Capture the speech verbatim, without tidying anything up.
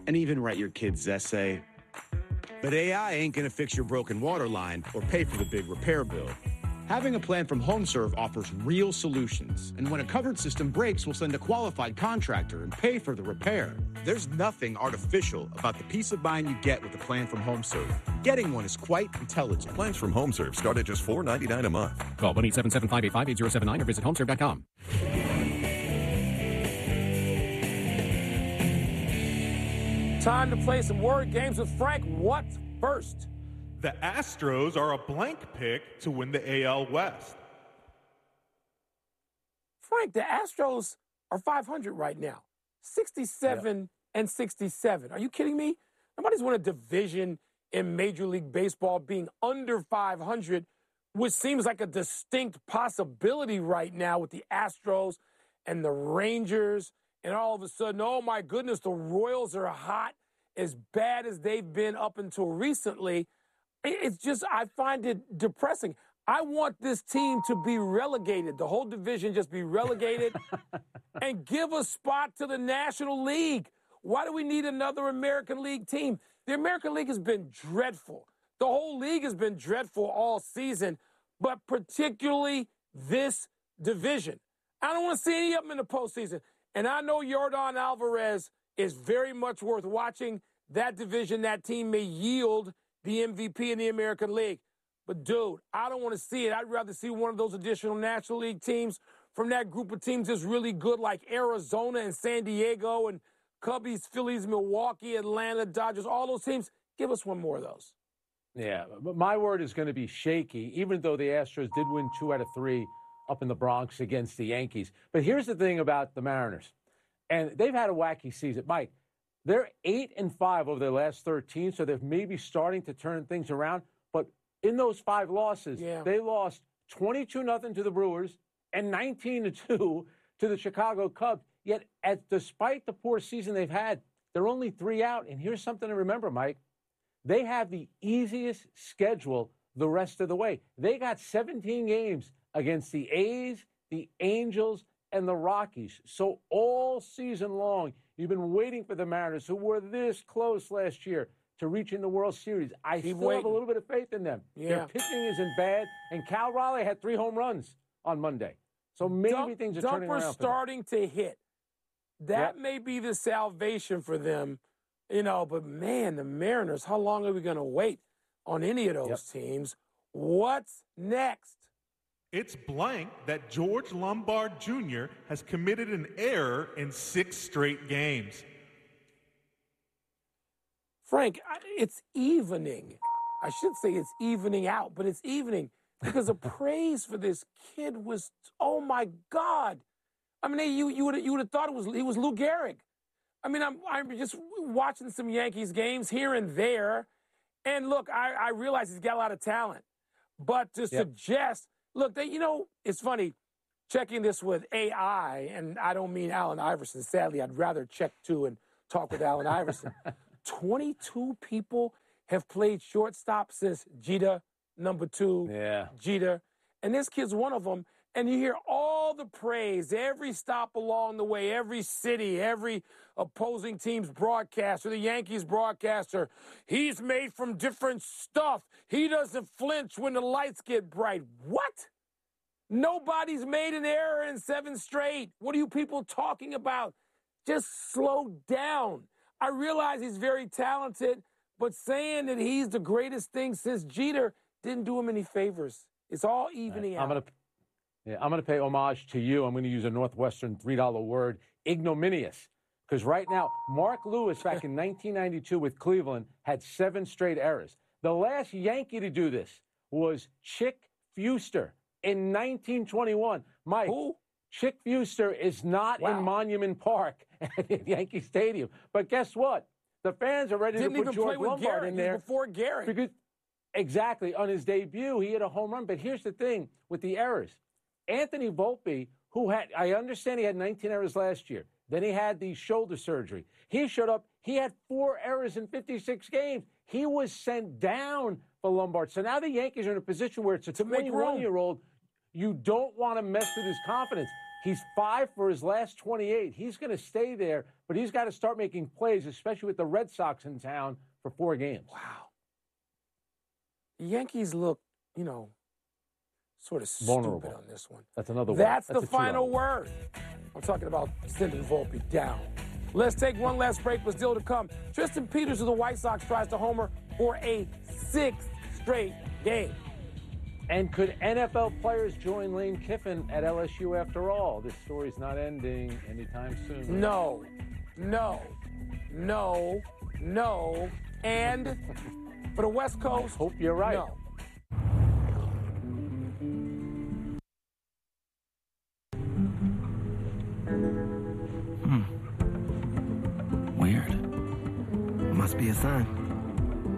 and even write your kid's essay. But A I ain't gonna fix your broken water line or pay for the big repair bill. Having a plan from HomeServe offers real solutions, and when a covered system breaks, we'll send a qualified contractor and pay for the repair. There's nothing artificial about the peace of mind you get with a plan from HomeServe. Getting one is quite intelligent. Plans from HomeServe start at just four ninety-nine a month. Call one eight seven seven, five eight five, eight zero seven nine or visit homeserve dot com. Time to play some word games with Frank. What's first? The Astros are a blank pick to win the A L West. Frank, the Astros are five hundred right now. sixty-seven yep. and sixty-seven. Are you kidding me? Nobody's won a division in Major League Baseball being under five hundred, which seems like a distinct possibility right now with the Astros and the Rangers. And all of a sudden, oh my goodness, the Royals are hot, as bad as they've been up until recently. It's just, I find it depressing. I want this team to be relegated, the whole division just be relegated, and give a spot to the National League. Why do we need another American League team? The American League has been dreadful. The whole league has been dreadful all season, but particularly this division. I don't want to see any of them in the postseason. And I know Yordan Alvarez is very much worth watching. That division, that team may yield the M V P in the American League. But, dude, I don't want to see it. I'd rather see one of those additional National League teams from that group of teams that's really good, like Arizona and San Diego and Cubbies, Phillies, Milwaukee, Atlanta, Dodgers, all those teams. Give us one more of those. Yeah, but my word is going to be shaky, even though the Astros did win two out of three up in the Bronx against the Yankees. But here's the thing about the Mariners, and they've had a wacky season. Mike, they're eight and five over their last thirteen, so they're maybe starting to turn things around. But in those five losses, yeah. they lost twenty-two nothing to the Brewers and nineteen to two to the Chicago Cubs. Yet, as, despite the poor season they've had, they're only three out. And here's something to remember, Mike. They have the easiest schedule the rest of the way. They got seventeen games against the A's, the Angels, and the Rockies. So all season long, you've been waiting for the Mariners, who were this close last year, to reach in the World Series. I Keep still waiting. have a little bit of faith in them. Yeah. Their pitching isn't bad, and Cal Raleigh had three home runs on Monday. So maybe Dump, things are Dumper's turning around for starting them. to hit. That yep. may be the salvation for them, you know, but man, the Mariners, how long are we going to wait on any of those yep. teams? What's next? It's blank that George Lombard Junior has committed an error in six straight games. Frank, it's evening. I should say it's evening out, but it's evening because the praise for this kid was, oh my God. I mean, you you would you would have thought it was he was Lou Gehrig. I mean, I'm I'm just watching some Yankees games here and there, and look, I, I realize he's got a lot of talent, but to yep. suggest, look, they you know, it's funny checking this with A I, and I don't mean Allen Iverson. Sadly, I'd rather check too and talk with Allen Iverson. twenty-two people have played shortstop since Jeter, number two, yeah. Jeter. And this kid's one of them. And you hear all the praise, every stop along the way, every city, every opposing team's broadcaster, the Yankees broadcaster. He's made from different stuff. He doesn't flinch when the lights get bright. What? Nobody's made an error in seven straight. What are you people talking about? Just slow down. I realize he's very talented, but saying that he's the greatest thing since Jeter didn't do him any favors. It's all evening right. out. I'm gonna, yeah, I'm going to pay homage to you. I'm going to use a Northwestern three dollar word, ignominious. Because right now, Mark Lewis, back in nineteen ninety-two with Cleveland, had seven straight errors. The last Yankee to do this was Chick Fuster in nineteen twenty-one. Mike, Who? Chick Fuster is not Wow. in Monument Park at Yankee Stadium. But guess what? The fans are ready Didn't to put even George play with Lombard Garrett. in there. Before Garrett. Because, exactly. On his debut, he hit a home run. But here's the thing with the errors. Anthony Volpe, who had, I understand he had nineteen errors last year. Then he had the shoulder surgery. He showed up. He had four errors in fifty-six games. He was sent down for Lombard. So now the Yankees are in a position where it's a twenty-one-year-old. You don't want to mess with his confidence. He's five for his last twenty-eight. He's going to stay there, but he's got to start making plays, especially with the Red Sox in town for four games. Wow. The Yankees look, you know, sort of Vulnerable. stupid on this one. That's another one. That's, That's the a final two-hour. word. I'm talking about sending Volpe down. Let's take one last break, but still to come. Tristan Peters of the White Sox tries to homer for a sixth straight game. And could N F L players join Lane Kiffin at L S U after all? This story's not ending anytime soon. No, no, no, no, and for the West Coast, Hope you're right. no. Weird. Must be a sign.